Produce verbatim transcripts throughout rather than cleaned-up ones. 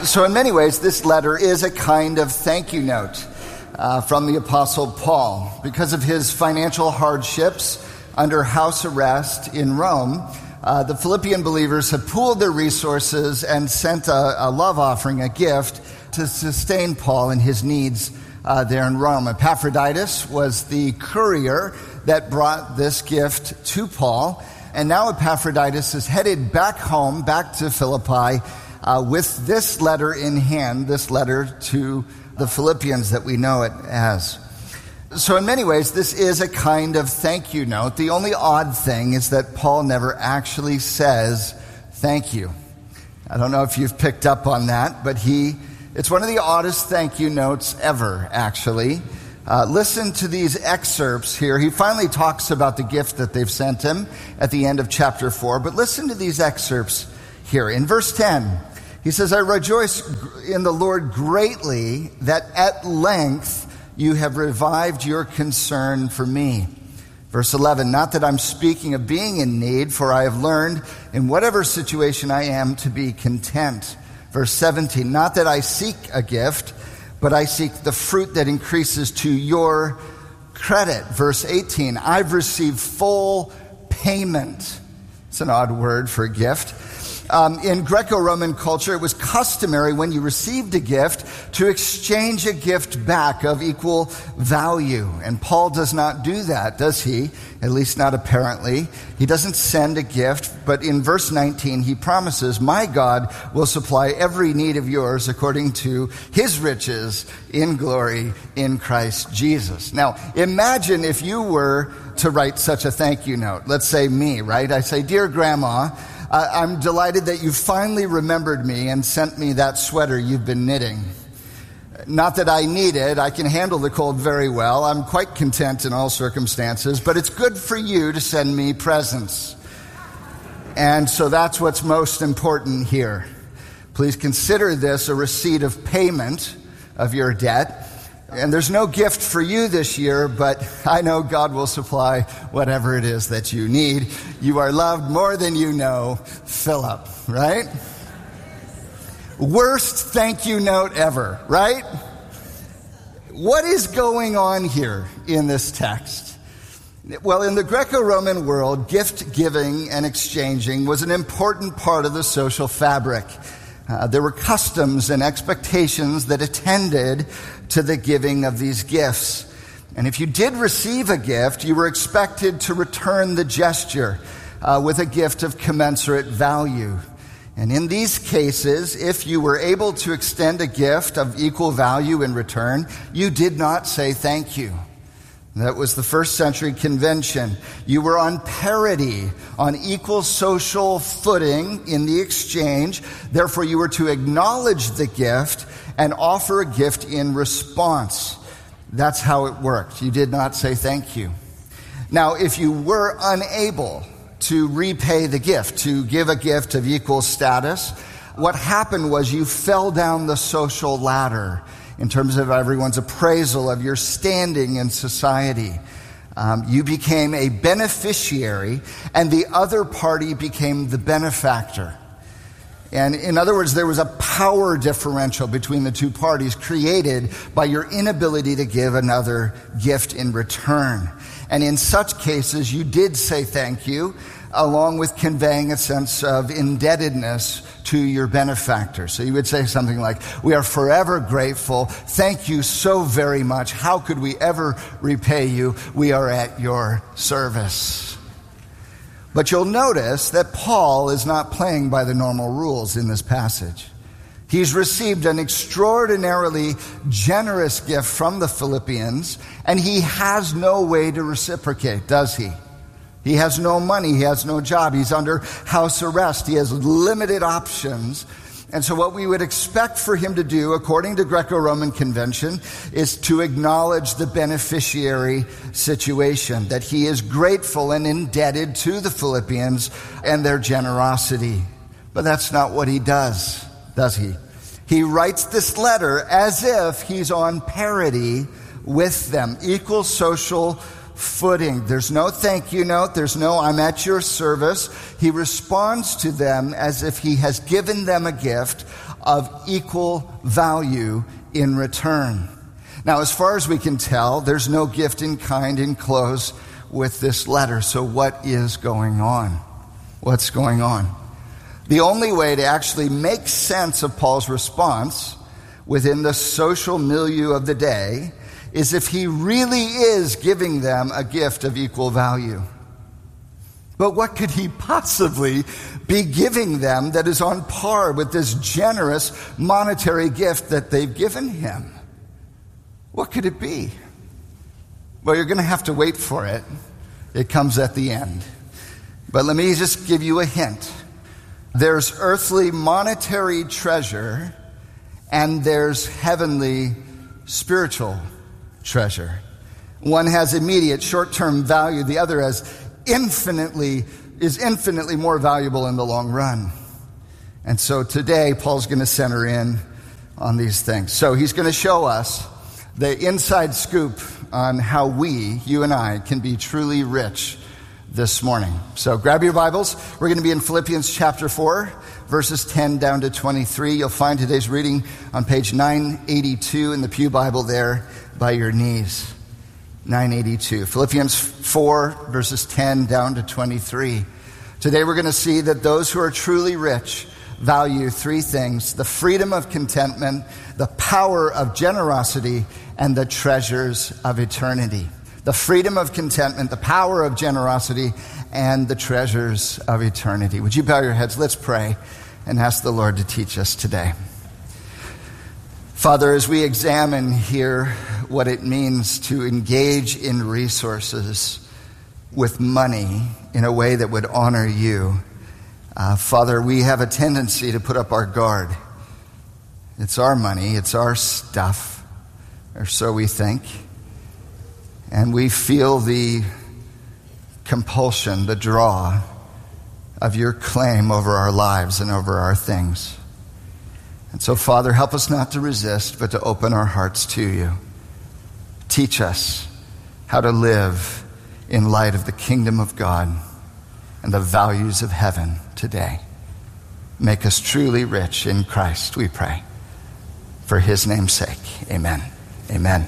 So in many ways, this letter is a kind of thank you note uh, from the Apostle Paul. Because of his financial hardships under house arrest in Rome, uh, the Philippian believers have pooled their resources and sent a, a love offering, a gift, to sustain Paul in his needs uh, there in Rome. Epaphroditus was the courier that brought this gift to Paul, and now Epaphroditus is headed back home, back to Philippi, Uh, with this letter in hand, this letter to the Philippians that we know it as. So in many ways, this is a kind of thank you note. The only odd thing is that Paul never actually says thank you. I don't know if you've picked up on that, but he, it's one of the oddest thank you notes ever, actually. Uh, listen to these excerpts here. He finally talks about the gift that they've sent him at the end of chapter four, but listen to these excerpts here. In verse ten, he says, I rejoice in the Lord greatly that at length you have revived your concern for me. Verse eleven, not that I'm speaking of being in need, for I have learned in whatever situation I am to be content. Verse seventeen, not that I seek a gift, but I seek the fruit that increases to your credit. Verse eighteen, I've received full payment. It's an odd word for a gift. Um, in Greco-Roman culture, it was customary when you received a gift to exchange a gift back of equal value. And Paul does not do that, does he? At least not apparently. He doesn't send a gift, but in verse nineteen, he promises, my God will supply every need of yours according to his riches in glory in Christ Jesus. Now, imagine if you were to write such a thank you note. Let's say me, right? I say, Dear Grandma, Uh, I'm delighted that you finally remembered me and sent me that sweater you've been knitting. Not that I need it. I can handle the cold very well. I'm quite content in all circumstances, but it's good for you to send me presents. And so that's what's most important here. Please consider this a receipt of payment of your debt. And there's no gift for you this year, but I know God will supply whatever it is that you need. You are loved more than you know, Philip, right? Worst thank you note ever, right? What is going on here in this text? Well, in the Greco-Roman world, gift giving and exchanging was an important part of the social fabric. Uh, there were customs and expectations that attended to the giving of these gifts. And if you did receive a gift, you were expected to return the gesture uh, with a gift of commensurate value. And in these cases, if you were able to extend a gift of equal value in return, you did not say thank you. That was the first century convention. You were on parity, on equal social footing in the exchange. Therefore, you were to acknowledge the gift and offer a gift in response. That's how it worked. You did not say thank you. Now, if you were unable to repay the gift, to give a gift of equal status, what happened was you fell down the social ladder in terms of everyone's appraisal of your standing in society. Um, you became a beneficiary, and the other party became the benefactor. And in other words, there was a power differential between the two parties created by your inability to give another gift in return. And in such cases, you did say thank you, along with conveying a sense of indebtedness to your benefactor. So you would say something like, we are forever grateful. Thank you so very much. How could we ever repay you? We are at your service. But you'll notice that Paul is not playing by the normal rules in this passage. He's received an extraordinarily generous gift from the Philippians, and he has no way to reciprocate, does he? He has no money. He has no job. He's under house arrest. He has limited options. And so what we would expect for him to do, according to Greco-Roman convention, is to acknowledge the beneficiary situation, that he is grateful and indebted to the Philippians and their generosity. But that's not what he does, does he? He writes this letter as if he's on parity with them, equal social footing. There's no thank you note. There's no I'm at your service. He responds to them as if he has given them a gift of equal value in return. Now, as far as we can tell, there's no gift in kind in close with this letter. So what is going on? What's going on? The only way to actually make sense of Paul's response within the social milieu of the day is if he really is giving them a gift of equal value. But what could he possibly be giving them that is on par with this generous monetary gift that they've given him? What could it be? Well, you're going to have to wait for it. It comes at the end. But let me just give you a hint. There's earthly monetary treasure, and there's heavenly spiritual treasure. One has immediate short-term value. The other has infinitely, is infinitely more valuable in the long run. And so today, Paul's going to center in on these things. So he's going to show us the inside scoop on how we, you and I, can be truly rich this morning. So grab your Bibles. We're going to be in Philippians chapter four, verses ten down to twenty-three. You'll find today's reading on page nine eighty-two in the Pew Bible there by your knees. nine eighty-two. Philippians four, verses ten down to twenty-three. Today we're going to see that those who are truly rich value three things: the freedom of contentment, the power of generosity, and the treasures of eternity. The freedom of contentment, the power of generosity, and the treasures of eternity. Would you bow your heads? Let's pray and ask the Lord to teach us today. Father, as we examine here what it means to engage in resources with money in a way that would honor you, uh, Father, we have a tendency to put up our guard. It's our money, it's our stuff, or so we think. And we feel the compulsion, the draw of your claim over our lives and over our things. And so, Father, help us not to resist, but to open our hearts to you. Teach us how to live in light of the kingdom of God and the values of heaven today. Make us truly rich in Christ, we pray. For his name's sake, amen. Amen.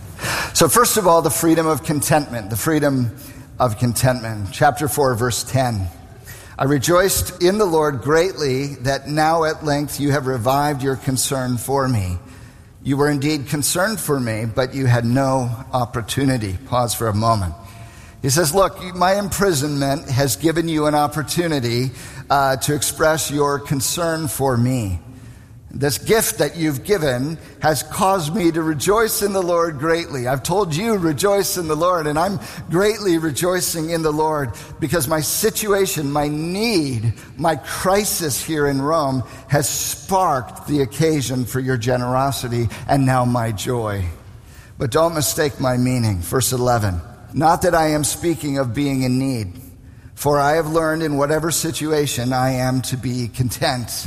So first of all, the freedom of contentment, the freedom of contentment. Chapter four, verse ten. I rejoiced in the Lord greatly that now at length you have revived your concern for me. You were indeed concerned for me, but you had no opportunity. Pause for a moment. He says, look, my imprisonment has given you an opportunity uh, to express your concern for me. This gift that you've given has caused me to rejoice in the Lord greatly. I've told you, rejoice in the Lord, and I'm greatly rejoicing in the Lord because my situation, my need, my crisis here in Rome has sparked the occasion for your generosity and now my joy. But don't mistake my meaning. Verse eleven, not that I am speaking of being in need, for I have learned in whatever situation I am to be content.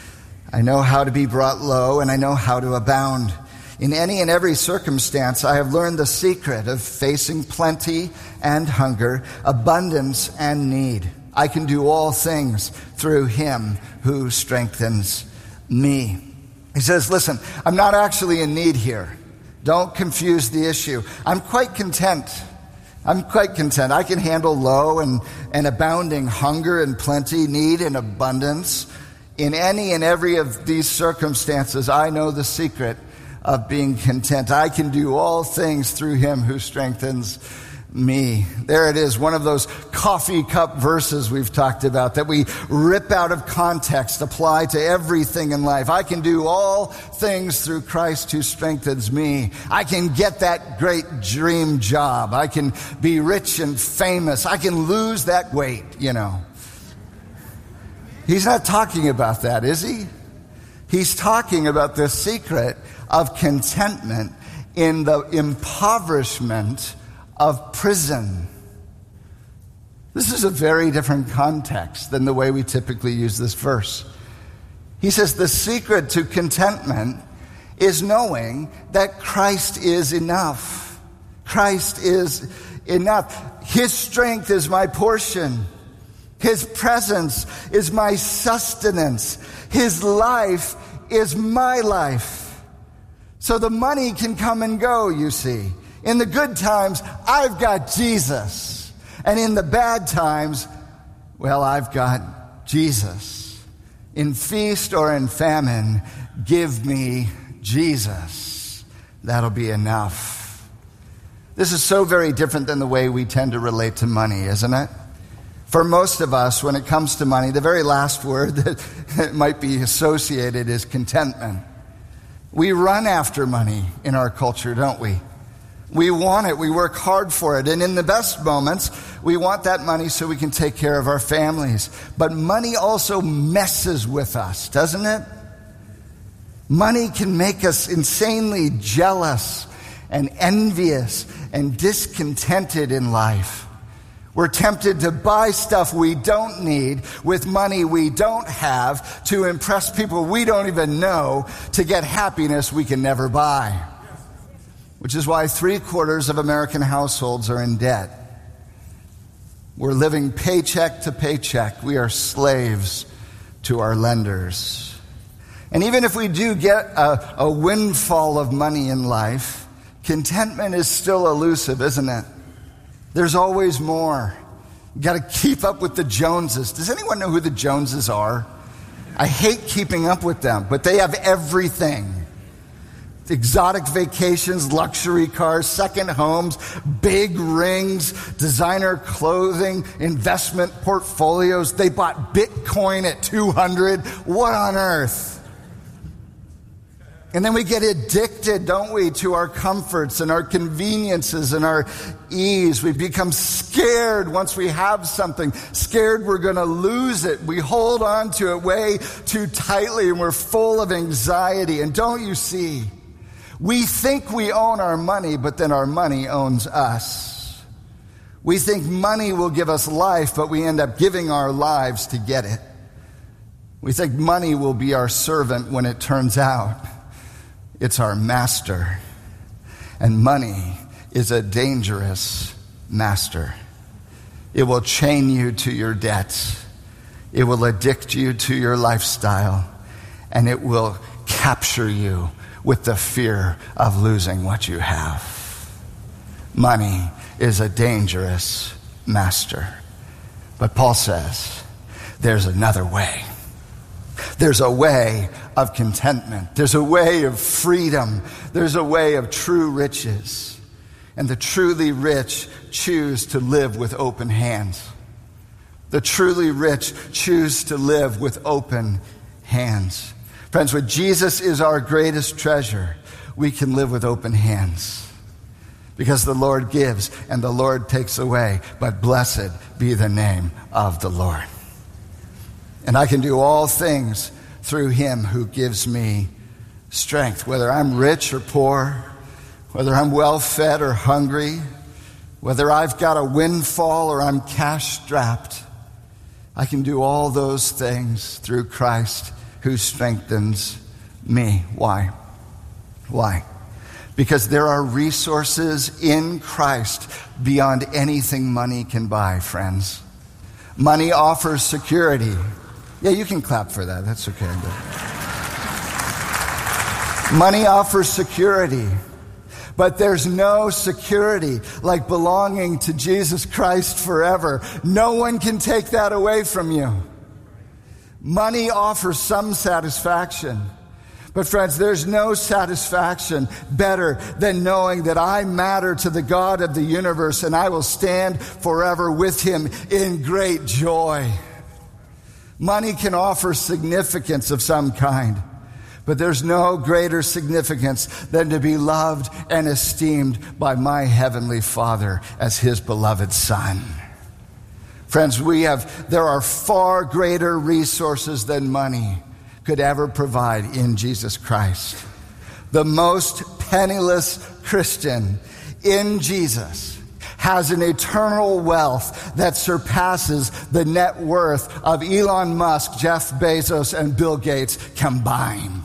I know how to be brought low, and I know how to abound. In any and every circumstance, I have learned the secret of facing plenty and hunger, abundance and need. I can do all things through him who strengthens me. He says, listen, I'm not actually in need here. Don't confuse the issue. I'm quite content. I'm quite content. I can handle low and, and abounding hunger and plenty, need and abundance. In any and every of these circumstances, I know the secret of being content. I can do all things through him who strengthens me. There it is, one of those coffee cup verses we've talked about that we rip out of context, apply to everything in life. I can do all things through Christ who strengthens me. I can get that great dream job. I can be rich and famous. I can lose that weight, you know. He's not talking about that, is he? He's talking about the secret of contentment in the impoverishment of prison. This is a very different context than the way we typically use this verse. He says the secret to contentment is knowing that Christ is enough. Christ is enough. His strength is my portion. His presence is my sustenance. His life is my life. So the money can come and go, you see. In the good times, I've got Jesus. And in the bad times, well, I've got Jesus. In feast or in famine, give me Jesus. That'll be enough. This is so very different than the way we tend to relate to money, isn't it? For most of us, when it comes to money, the very last word that might be associated is contentment. We run after money in our culture, don't we? We want it. We work hard for it. And in the best moments, we want that money so we can take care of our families. But money also messes with us, doesn't it? Money can make us insanely jealous and envious and discontented in life. We're tempted to buy stuff we don't need with money we don't have to impress people we don't even know, to get happiness we can never buy. Which is why three quarters of American households are in debt. We're living paycheck to paycheck. We are slaves to our lenders. And even if we do get a, a windfall of money in life, contentment is still elusive, isn't it? There's always more. You got to keep up with the Joneses. Does anyone know who the Joneses are? I hate keeping up with them, but they have everything. Exotic vacations, luxury cars, second homes, big rings, designer clothing, investment portfolios. They bought Bitcoin at two hundred. What on earth? And then we get addicted, don't we, to our comforts and our conveniences and our ease. We become scared once we have something, scared we're going to lose it. We hold on to it way too tightly and we're full of anxiety. And don't you see, we think we own our money, but then our money owns us. We think money will give us life, but we end up giving our lives to get it. We think money will be our servant when it turns out it's our master. And money is a dangerous master. It will chain you to your debts. It will addict you to your lifestyle. And it will capture you with the fear of losing what you have. Money is a dangerous master. But Paul says, there's another way. There's a way of contentment. There's a way of freedom. There's a way of true riches. And the truly rich choose to live with open hands. The truly rich choose to live with open hands. Friends, when Jesus is our greatest treasure, we can live with open hands. Because the Lord gives and the Lord takes away. But blessed be the name of the Lord. And I can do all things through him who gives me strength. Whether I'm rich or poor, whether I'm well-fed or hungry, whether I've got a windfall or I'm cash-strapped, I can do all those things through Christ who strengthens me. Why? Why? Because there are resources in Christ beyond anything money can buy, friends. Money offers security. Yeah, you can clap for that. That's okay. Money offers security. But there's no security like belonging to Jesus Christ forever. No one can take that away from you. Money offers some satisfaction. But friends, there's no satisfaction better than knowing that I matter to the God of the universe and I will stand forever with him in great joy. Money can offer significance of some kind, but there's no greater significance than to be loved and esteemed by my heavenly Father as his beloved Son. Friends, we have, there are far greater resources than money could ever provide in Jesus Christ. The most penniless Christian in Jesus has an eternal wealth that surpasses the net worth of Elon Musk, Jeff Bezos, and Bill Gates combined.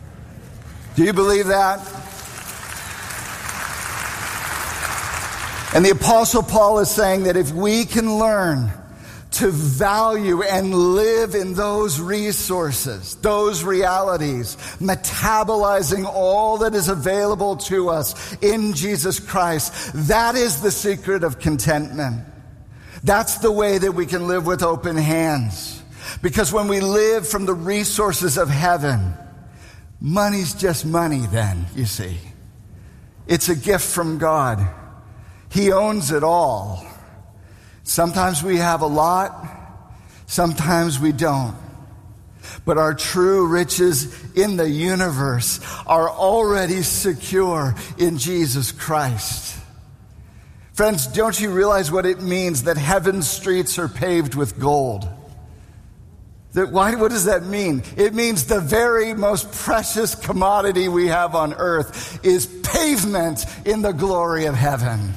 Do you believe that? And the Apostle Paul is saying that if we can learn to value and live in those resources, those realities, metabolizing all that is available to us in Jesus Christ, that is the secret of contentment. That's the way that we can live with open hands. Because when we live from the resources of heaven, money's just money then, you see. It's a gift from God. He owns it all. Sometimes we have a lot, sometimes we don't. But our true riches in the universe are already secure in Jesus Christ. Friends, don't you realize what it means that heaven's streets are paved with gold? That, why, what does that mean? It means the very most precious commodity we have on earth is pavement in the glory of heaven.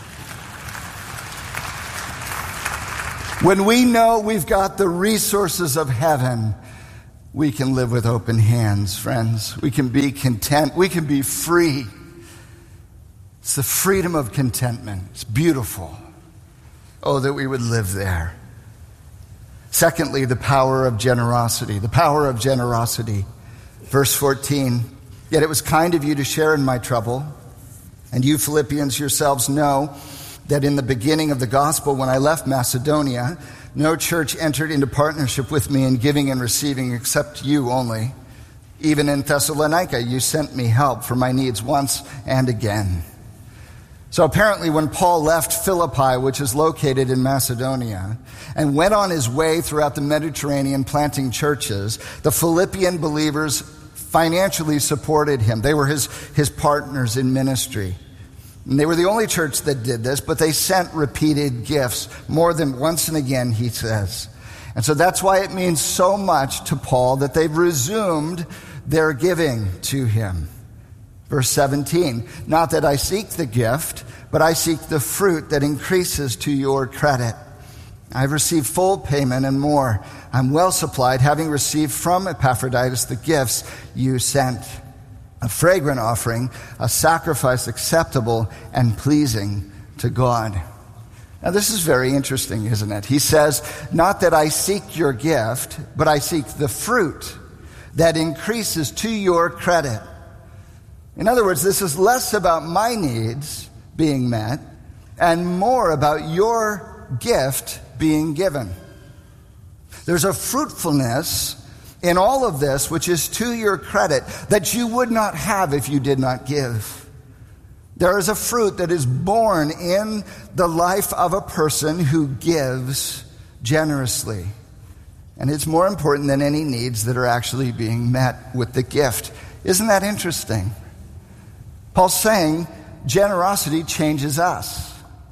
When we know we've got the resources of heaven, we can live with open hands, friends. We can be content. We can be free. It's the freedom of contentment. It's beautiful. Oh, that we would live there. Secondly, the power of generosity. The power of generosity. Verse fourteen, yet it was kind of you to share in my trouble, and you Philippians yourselves know that in the beginning of the gospel, when I left Macedonia, no church entered into partnership with me in giving and receiving except you only. Even in Thessalonica, you sent me help for my needs once and again. So apparently when Paul left Philippi, which is located in Macedonia, and went on his way throughout the Mediterranean planting churches, the Philippian believers financially supported him. They were his, his partners in ministry. And they were the only church that did this, but they sent repeated gifts more than once and again, he says. And so that's why it means so much to Paul that they've resumed their giving to him. Verse seventeen, not that I seek the gift, but I seek the fruit that increases to your credit. I've received full payment and more. I'm well supplied, having received from Epaphroditus the gifts you sent. A fragrant offering, a sacrifice acceptable and pleasing to God. Now this is very interesting, isn't it? He says, not that I seek your gift, but I seek the fruit that increases to your credit. In other words, this is less about my needs being met and more about your gift being given. There's a fruitfulness in all of this, which is to your credit, that you would not have if you did not give. There is a fruit that is born in the life of a person who gives generously. And it's more important than any needs that are actually being met with the gift. Isn't that interesting? Paul's saying generosity changes us.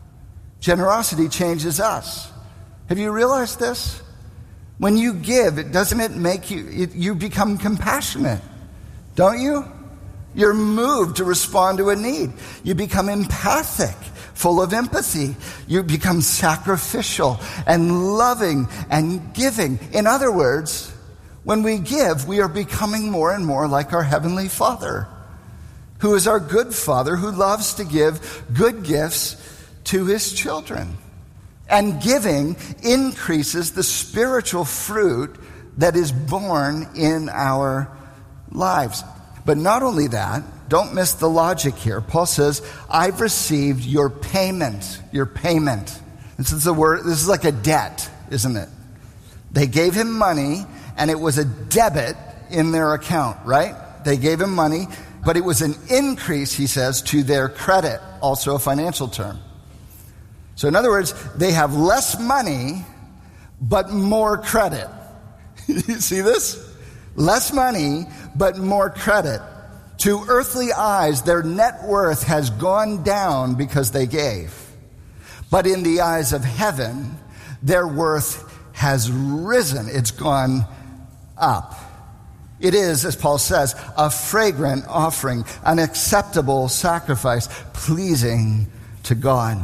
Generosity changes us. Have you realized this? When you give, it doesn't it make you, it, you become compassionate, don't you? You're moved to respond to a need. You become empathic, full of empathy. You become sacrificial and loving and giving. In other words, when we give, we are becoming more and more like our Heavenly Father, who is our good Father, who loves to give good gifts to his children. And giving increases the spiritual fruit that is born in our lives. But not only that, don't miss the logic here. Paul says, I've received your payment, your payment. This is the word, this is like a debt, isn't it? They gave him money and it was a debit in their account, right? They gave him money, but it was an increase, he says, to their credit, also a financial term. So in other words, they have less money, but more credit. You see this? Less money, but more credit. To earthly eyes, their net worth has gone down because they gave. But in the eyes of heaven, their worth has risen. It's gone up. It is, as Paul says, a fragrant offering, an acceptable sacrifice, pleasing to God.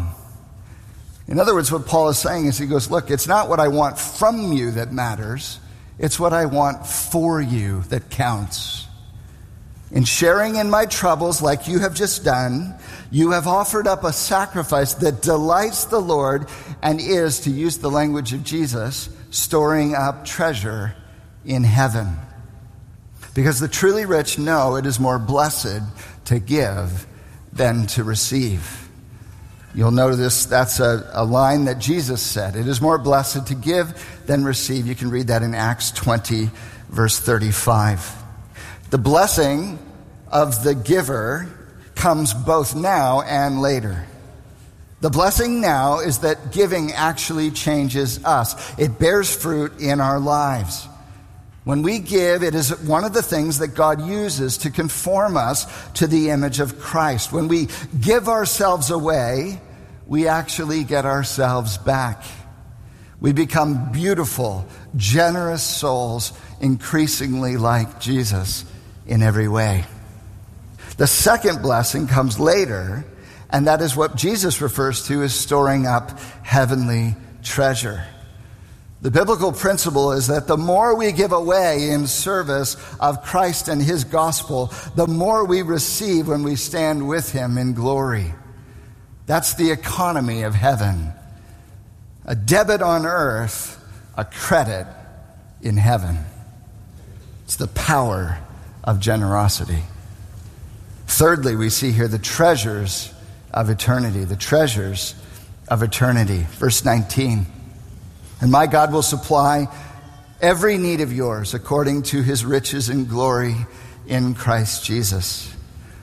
In other words, what Paul is saying is he goes, look, it's not what I want from you that matters. It's what I want for you that counts. In sharing in my troubles like you have just done, you have offered up a sacrifice that delights the Lord and is, to use the language of Jesus, storing up treasure in heaven. Because the truly rich know it is more blessed to give than to receive. You'll notice that's a, a line that Jesus said. It is more blessed to give than receive. You can read that in Acts twenty, verse thirty-five. The blessing of the giver comes both now and later. The blessing now is that giving actually changes us. It bears fruit in our lives. When we give, it is one of the things that God uses to conform us to the image of Christ. When we give ourselves away, we actually get ourselves back. We become beautiful, generous souls, increasingly like Jesus in every way. The second blessing comes later, and that is what Jesus refers to as storing up heavenly treasure. The biblical principle is that the more we give away in service of Christ and his gospel, the more we receive when we stand with him in glory. That's the economy of heaven. A debit on earth, a credit in heaven. It's the power of generosity. Thirdly, we see here the treasures of eternity, the treasures of eternity. Verse nineteen. And my God will supply every need of yours according to his riches and glory in Christ Jesus.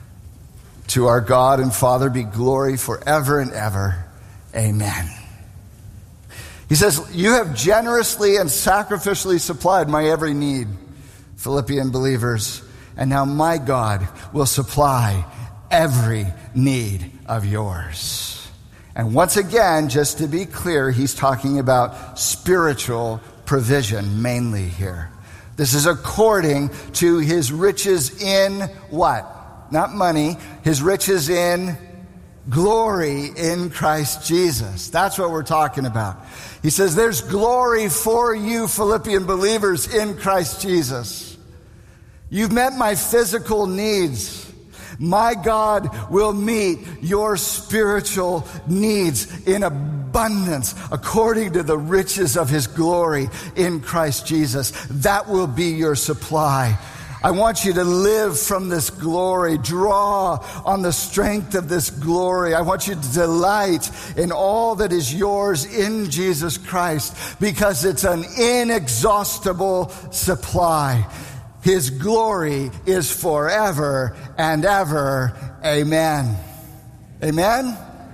To our God and Father be glory forever and ever. Amen. He says, you have generously and sacrificially supplied my every need, Philippian believers, and now my God will supply every need of yours. And once again, just to be clear, he's talking about spiritual provision mainly here. This is according to his riches in what? Not money. His riches in glory in Christ Jesus. That's what we're talking about. He says there's glory for you, Philippian believers, in Christ Jesus. You've met my physical needs. My God will meet your spiritual needs in abundance according to the riches of his glory in Christ Jesus. That will be your supply. I want you to live from this glory, draw on the strength of this glory. I want you to delight in all that is yours in Jesus Christ because it's an inexhaustible supply. His glory is forever and ever. Amen. Amen?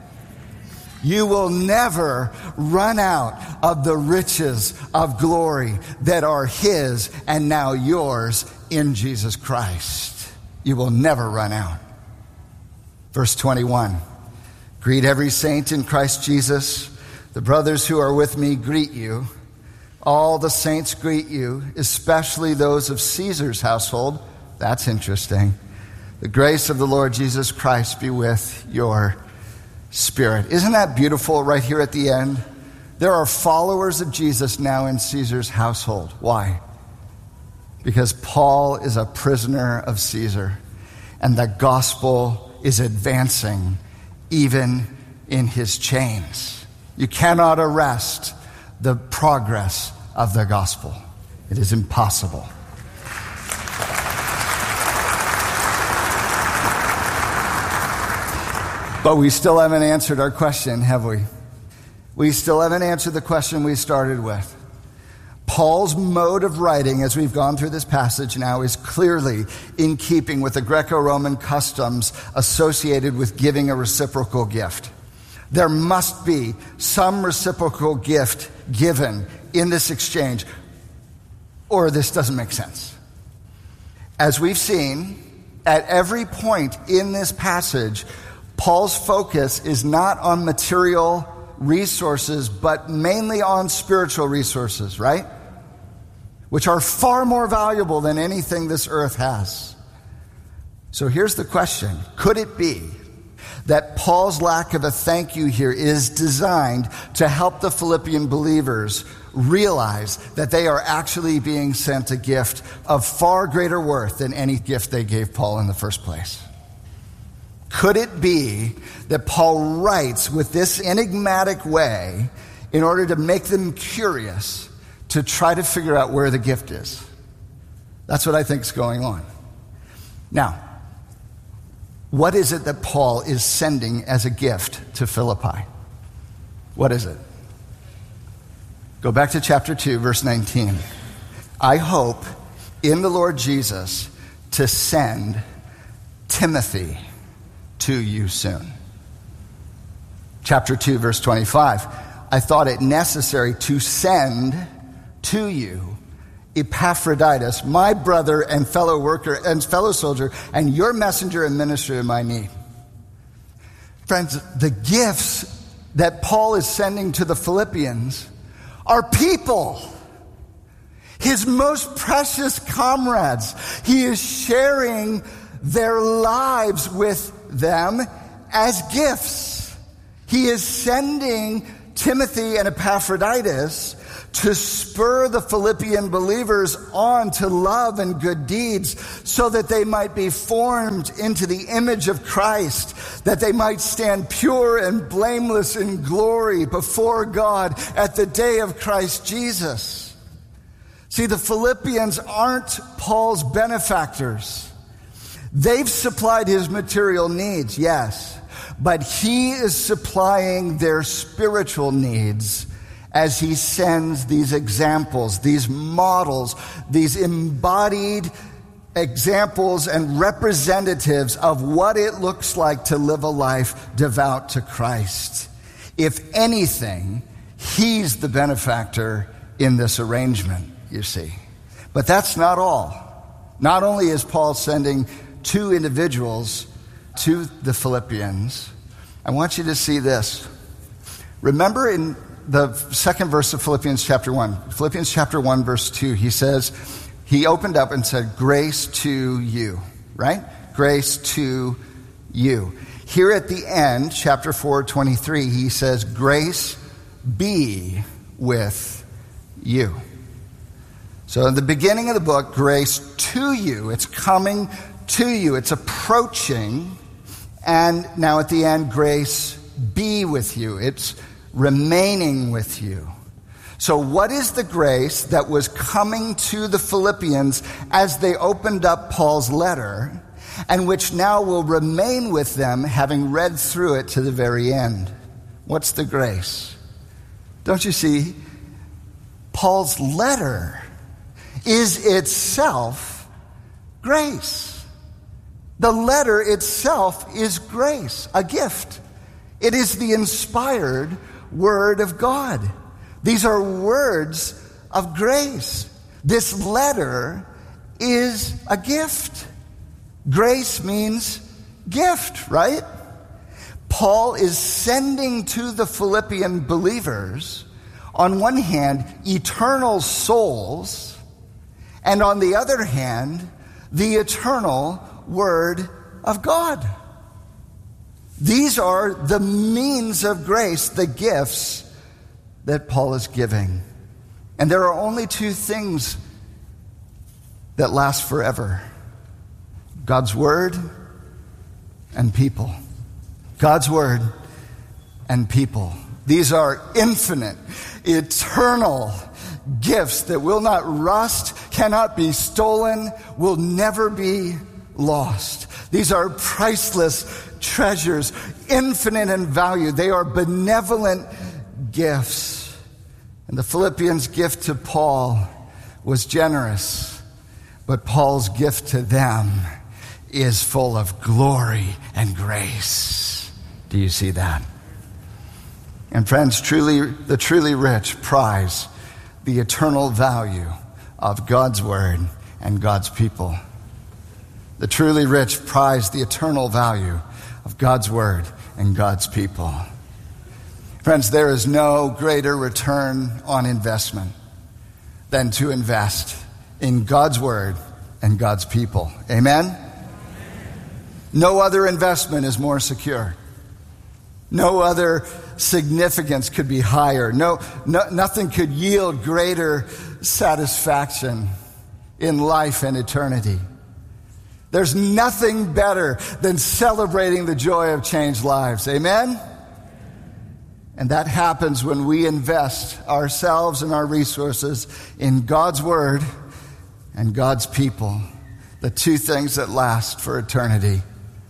You will never run out of the riches of glory that are his and now yours in Jesus Christ. You will never run out. Verse twenty-one. Greet every saint in Christ Jesus. The brothers who are with me greet you. All the saints greet you, especially those of Caesar's household. That's interesting. The grace of the Lord Jesus Christ be with your spirit. Isn't that beautiful right here at the end? There are followers of Jesus now in Caesar's household. Why? Because Paul is a prisoner of Caesar, and the gospel is advancing even in his chains. You cannot arrest the progress of the gospel. It is impossible. But we still haven't answered our question, have we? We still haven't answered the question we started with. Paul's mode of writing, as we've gone through this passage now, is clearly in keeping with the Greco-Roman customs associated with giving a reciprocal gift. There must be some reciprocal gift given in this exchange, or this doesn't make sense. As we've seen, at every point in this passage, Paul's focus is not on material resources, but mainly on spiritual resources, right? Which are far more valuable than anything this earth has. So here's the question. Could it be that Paul's lack of a thank you here is designed to help the Philippian believers realize that they are actually being sent a gift of far greater worth than any gift they gave Paul in the first place. Could it be that Paul writes with this enigmatic way in order to make them curious to try to figure out where the gift is? That's what I think is going on. Now, what is it that Paul is sending as a gift to Philippi? What is it? Go back to chapter two, verse nineteen. I hope in the Lord Jesus to send Timothy to you soon. Chapter two, verse twenty-five. I thought it necessary to send to you Epaphroditus, my brother and fellow worker and fellow soldier, and your messenger and minister in my need. Friends, the gifts that Paul is sending to the Philippians are people. His most precious comrades. He is sharing their lives with them as gifts. He is sending Timothy and Epaphroditus to spur the Philippian believers on to love and good deeds so that they might be formed into the image of Christ, that they might stand pure and blameless in glory before God at the day of Christ Jesus. See, the Philippians aren't Paul's benefactors. They've supplied his material needs, yes, but he is supplying their spiritual needs as he sends these examples, these models, these embodied examples and representatives of what it looks like to live a life devout to Christ. If anything, he's the benefactor in this arrangement, you see. But that's not all. Not only is Paul sending two individuals to the Philippians, I want you to see this. Remember in the second verse of Philippians chapter one, Philippians chapter one, verse two, he says, he opened up and said, grace to you, right? Grace to you. Here at the end, chapter four, twenty-three, he says, grace be with you. So in the beginning of the book, grace to you, it's coming to you, it's approaching. And now at the end, grace be with you. It's remaining with you. So what is the grace that was coming to the Philippians as they opened up Paul's letter, and which now will remain with them having read through it to the very end? What's the grace? Don't you see? Paul's letter is itself grace. The letter itself is grace, a gift. It is the inspired Word of God. These are words of grace. This letter is a gift. Grace means gift, right? Paul is sending to the Philippian believers, on one hand, eternal souls, and on the other hand, the eternal Word of God. These are the means of grace, the gifts that Paul is giving. And there are only two things that last forever: God's Word and people. God's Word and people. These are infinite, eternal gifts that will not rust, cannot be stolen, will never be lost. These are priceless treasures, infinite in value. They are benevolent gifts. And the Philippians' gift to Paul was generous, but Paul's gift to them is full of glory and grace. Do you see that? And friends, truly, the truly rich prize the eternal value of God's Word and God's people. The truly rich prize the eternal value of God's Word and God's people. Friends, there is no greater return on investment than to invest in God's Word and God's people. Amen? No other investment is more secure. No other significance could be higher. No, no, nothing could yield greater satisfaction in life and eternity. There's nothing better than celebrating the joy of changed lives. Amen? And that happens when we invest ourselves and our resources in God's Word and God's people, the two things that last for eternity.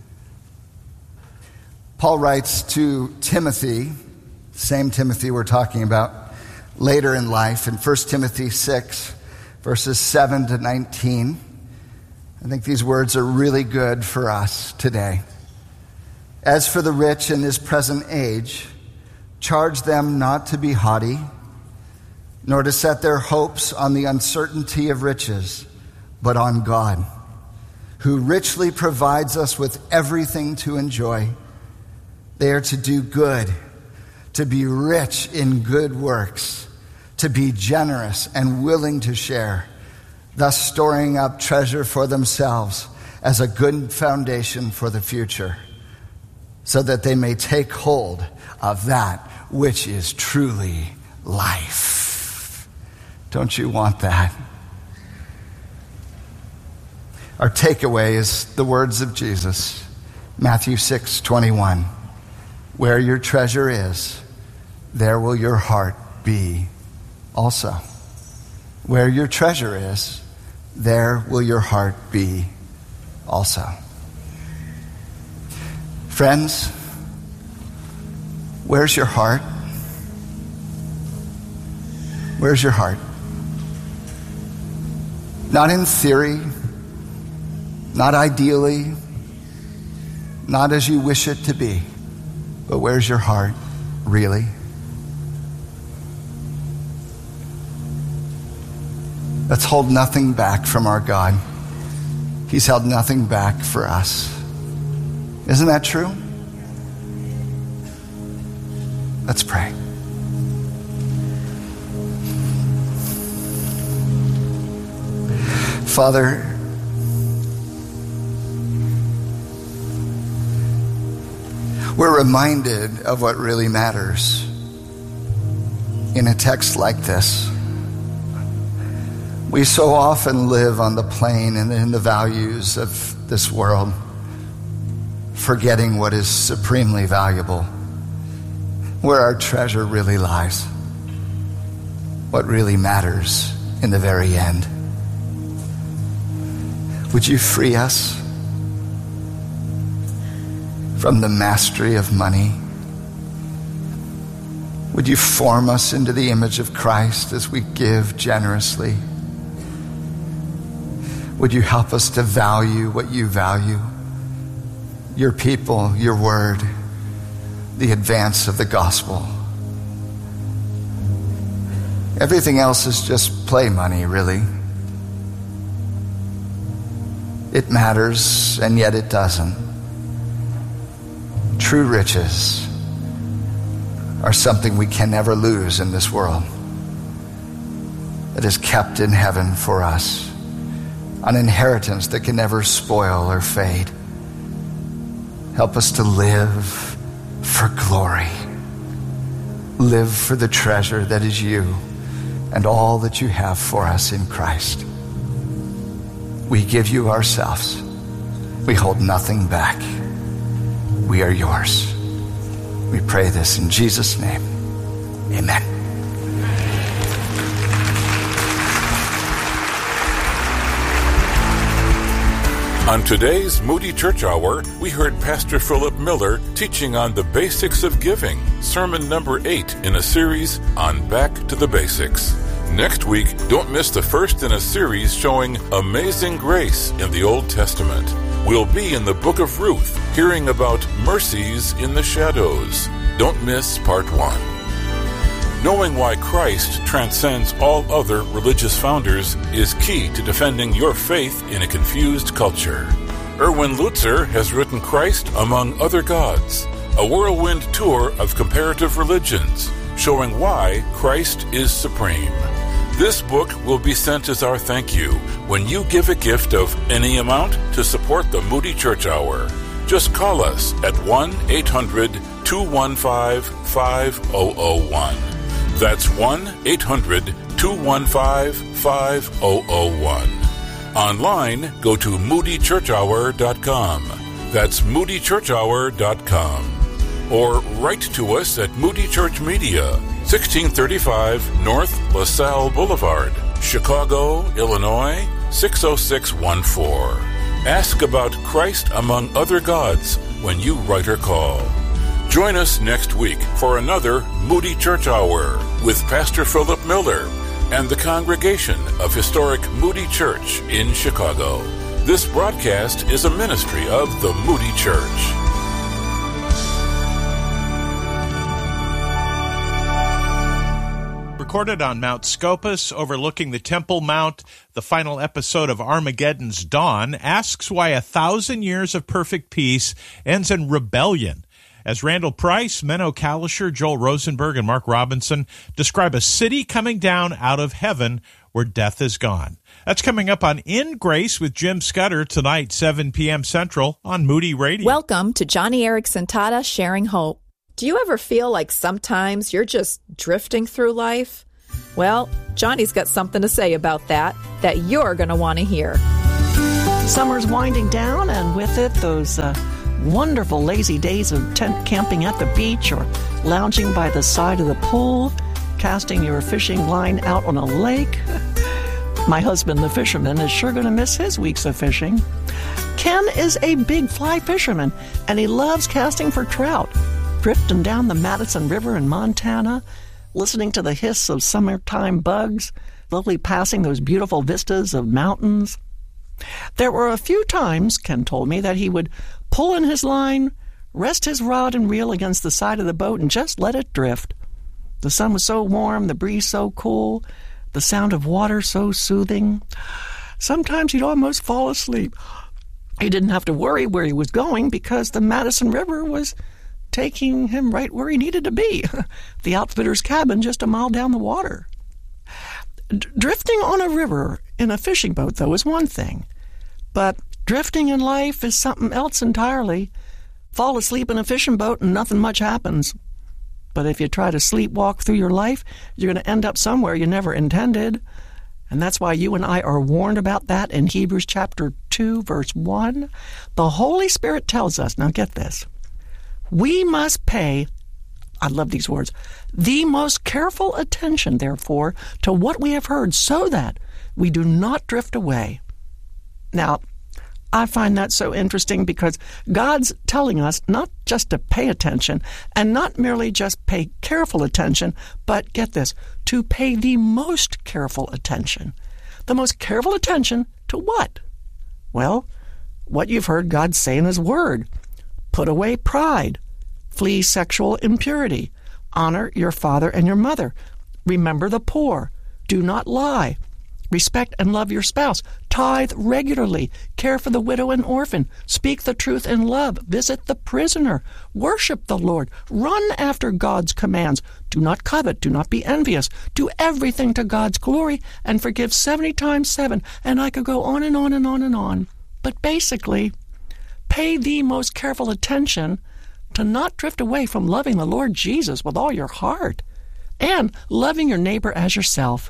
Paul writes to Timothy, same Timothy we're talking about, later in life in First Timothy six, verses seven to nineteen. I think these words are really good for us today. As for the rich in this present age, charge them not to be haughty, nor to set their hopes on the uncertainty of riches, but on God, who richly provides us with everything to enjoy. They are to do good, to be rich in good works, to be generous and willing to share, thus storing up treasure for themselves as a good foundation for the future, so that they may take hold of that which is truly life. Don't you want that? Our takeaway is the words of Jesus, Matthew six twenty-one. Where your treasure is, there will your heart be also. Where your treasure is, there will your heart be also. Friends, where's your heart? Where's your heart? Not in theory, not ideally, not as you wish it to be, but where's your heart really? Let's hold nothing back from our God. He's held nothing back for us. Isn't that true? Let's pray. Father, we're reminded of what really matters in a text like this. We so often live on the plane and in the values of this world, forgetting what is supremely valuable, where our treasure really lies, what really matters in the very end. Would you free us from the mastery of money? Would you form us into the image of Christ as we give generously? Would you help us to value what you value? Your people, your word, the advance of the gospel. Everything else is just play money, really. It matters, and yet it doesn't. True riches are something we can never lose in this world. It is kept in heaven for us. An inheritance that can never spoil or fade. Help us to live for glory. Live for the treasure that is you and all that you have for us in Christ. We give you ourselves. We hold nothing back. We are yours. We pray this in Jesus' name. Amen. On today's Moody Church Hour, we heard Pastor Philip Miller teaching on the basics of giving, sermon number eight in a series on Back to the Basics. Next week, don't miss the first in a series showing amazing grace in the Old Testament. We'll be in the book of Ruth, hearing about mercies in the shadows. Don't miss part one. Knowing why Christ transcends all other religious founders is key to defending your faith in a confused culture. Erwin Lutzer has written Christ Among Other Gods, a whirlwind tour of comparative religions, showing why Christ is supreme. This book will be sent as our thank you when you give a gift of any amount to support the Moody Church Hour. Just call us at one eight hundred two one five, five zero zero one. That's one eight hundred, two one five, five zero zero one. Online, go to moody church hour dot com. That's moody church hour dot com. Or write to us at Moody Church Media, sixteen thirty-five North LaSalle Boulevard, Chicago, Illinois, six oh six one four. Ask about Christ among other gods when you write or call. Join us next week for another Moody Church Hour with Pastor Philip Miller and the congregation of historic Moody Church in Chicago. This broadcast is a ministry of the Moody Church. Recorded on Mount Scopus, overlooking the Temple Mount, the final episode of Armageddon's Dawn asks why a thousand years of perfect peace ends in rebellion. As Randall Price, Menno Kalischer, Joel Rosenberg, and Mark Robinson describe a city coming down out of heaven where death is gone. That's coming up on In Grace with Jim Scudder tonight, seven p.m. Central on Moody Radio. Welcome to Johnny Erickson Tata Sharing Hope. Do you ever feel like sometimes you're just drifting through life? Well, Johnny's got something to say about that that you're going to want to hear. Summer's winding down, and with it, those uh, wonderful lazy days of tent camping at the beach or lounging by the side of the pool, casting your fishing line out on a lake. My husband, the fisherman, is sure going to miss his weeks of fishing. Ken is a big fly fisherman, and he loves casting for trout. Drifting down the Madison River in Montana, listening to the hiss of summertime bugs, slowly passing those beautiful vistas of mountains. There were a few times, Ken told me, that he would pull in his line, rest his rod and reel against the side of the boat, and just let it drift. The sun was so warm, the breeze so cool, the sound of water so soothing. Sometimes he'd almost fall asleep. He didn't have to worry where he was going because the Madison River was taking him right where he needed to be, the outfitter's cabin just a mile down the water. D- drifting on a river in a fishing boat, though, is one thing. But drifting in life is something else entirely. Fall asleep in a fishing boat and nothing much happens. But if you try to sleepwalk through your life, you're going to end up somewhere you never intended. And that's why you and I are warned about that in Hebrews chapter two, verse one. The Holy Spirit tells us, now get this, we must pay, I love these words, the most careful attention, therefore, to what we have heard so that we do not drift away. Now, I find that so interesting because God's telling us not just to pay attention and not merely just pay careful attention, but get this, to pay the most careful attention. The most careful attention to what? Well, what you've heard God say in His Word. Put away pride. Flee sexual impurity. Honor your father and your mother. Remember the poor. Do not lie. Respect and love your spouse. Tithe regularly. Care for the widow and orphan. Speak the truth in love. Visit the prisoner. Worship the Lord. Run after God's commands. Do not covet. Do not be envious. Do everything to God's glory and forgive seventy times seven. And I could go on and on and on and on. But basically, pay the most careful attention to not drift away from loving the Lord Jesus with all your heart and loving your neighbor as yourself.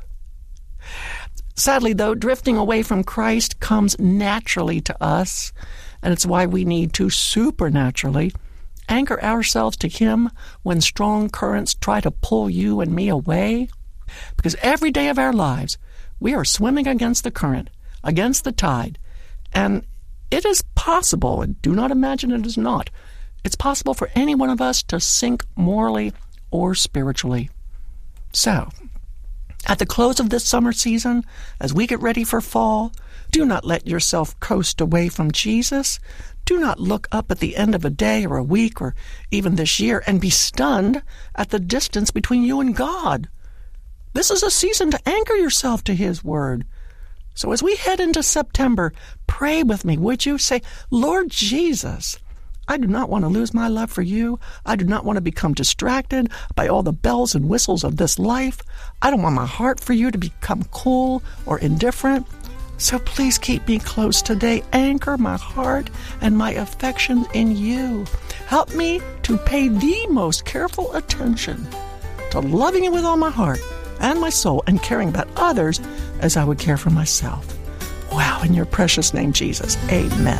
Sadly, though, drifting away from Christ comes naturally to us, and it's why we need to supernaturally anchor ourselves to Him when strong currents try to pull you and me away. Because every day of our lives, we are swimming against the current, against the tide, and it is possible, and do not imagine it is not, it's possible for any one of us to sink morally or spiritually. So, at the close of this summer season, as we get ready for fall, do not let yourself coast away from Jesus. Do not look up at the end of a day or a week or even this year and be stunned at the distance between you and God. This is a season to anchor yourself to His Word. So as we head into September, pray with me, would you? Say, Lord Jesus, I do not want to lose my love for you. I do not want to become distracted by all the bells and whistles of this life. I don't want my heart for you to become cool or indifferent. So please keep me close today. Anchor my heart and my affections in you. Help me to pay the most careful attention to loving you with all my heart and my soul and caring about others as I would care for myself. Wow, in your precious name, Jesus. Amen.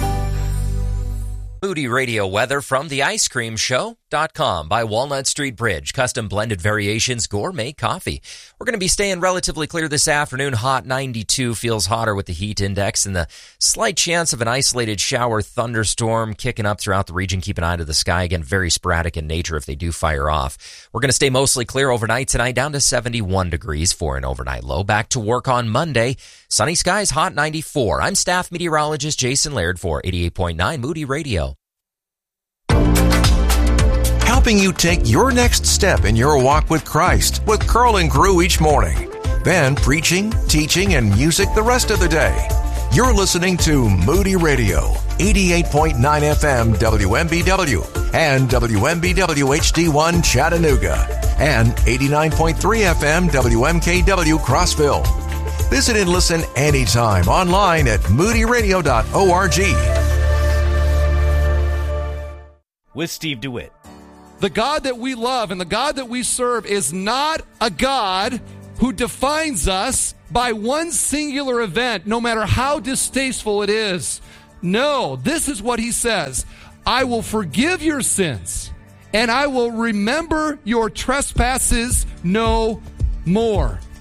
Moody Radio weather from the ice cream show dot com by Walnut Street Bridge. Custom blended variations, gourmet coffee. We're going to be staying relatively clear this afternoon. Hot ninety-two, feels hotter with the heat index and the slight chance of an isolated shower thunderstorm kicking up throughout the region. Keep an eye to the sky. Again, very sporadic in nature if they do fire off. We're going to stay mostly clear overnight tonight, down to seventy-one degrees for an overnight low. Back to work on Monday. Sunny skies, hot ninety-four. I'm staff meteorologist Jason Laird for eighty-eight point nine Moody Radio. Helping you take your next step in your walk with Christ with Curl and Crew each morning. Then preaching, teaching, and music the rest of the day. You're listening to Moody Radio, eighty-eight point nine F M W M B W and W M B W H D one Chattanooga and eighty-nine point three F M W M K W Crossville. Visit and listen anytime online at moody radio dot org. With Steve DeWitt. The God that we love and the God that we serve is not a God who defines us by one singular event, no matter how distasteful it is. No, this is what he says. I will forgive your sins, and I will remember your trespasses no more.